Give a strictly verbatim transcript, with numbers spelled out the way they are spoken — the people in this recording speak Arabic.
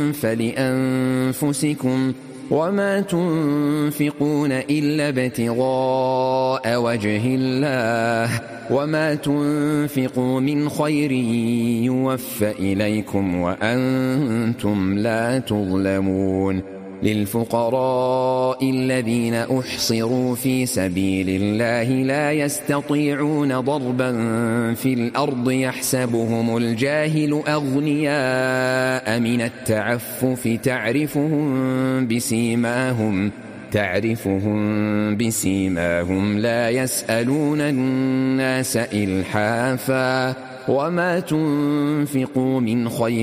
فلأنفسكم وما تنفقون إلا ابتغاء وجه الله وما تنفقوا من خير يوفى إليكم وأنتم لا تظلمون. للفقراء الذين أحصروا في سبيل الله لا يستطيعون ضربا في الأرض يحسبهم الجاهل أغنياء من التعفف تعرفهم بسيماهم تعرفهم بسيماهم لا يسألون الناس إلحافا وما تنفقوا من خير